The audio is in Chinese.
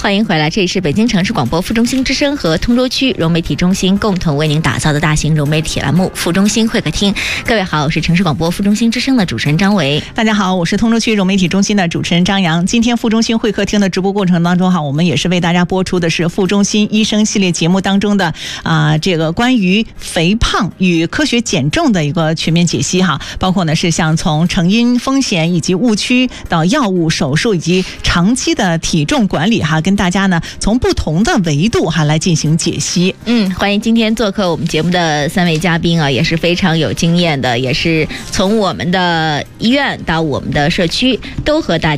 欢迎回来，这里是北京城市广播副中心之声和通州区融媒体中心共同为您打造的大型融媒体栏目副中心会客厅。各位好，我是城市广播副中心之声的主持人张维。 大家好，我是通州区融媒体中心的主持人张扬。今天副中心会客厅的直播过程当中我们也是为大家播出的是副中心医生系列节目当中的这个关于肥胖与科学减重的一个全面解析包括呢是像从成因风险以及误区到药物手术以及长期的体重管理跟大家呢从不同的维度来进行解析。 欢迎今天做客我们节目的3位嘉宾也是非常有经验的，也是从我们的医院到我们的社区都和大家